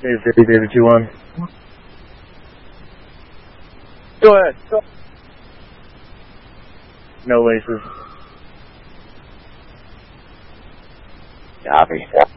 Hey, 50, David 2-1. Go ahead. No laces. Copy.